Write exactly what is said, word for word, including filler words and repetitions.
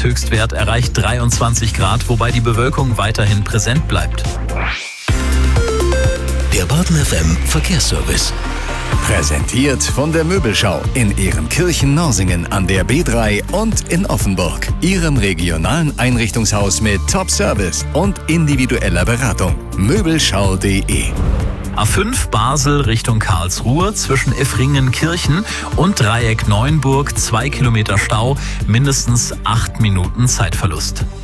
Tageshöchstwert erreicht dreiundzwanzig Grad, wobei die Bewölkung weiterhin präsent bleibt. Der Baden F M Verkehrsservice. Präsentiert von der Möbelschau in Ehrenkirchen-Norsingen an der B drei und in Offenburg. Ihrem regionalen Einrichtungshaus mit Top-Service und individueller Beratung. Möbelschau punkt de. A fünf Basel Richtung Karlsruhe zwischen Effringen-Kirchen und Dreieck Neuenburg, zwei Kilometer Stau, mindestens acht Minuten Zeitverlust.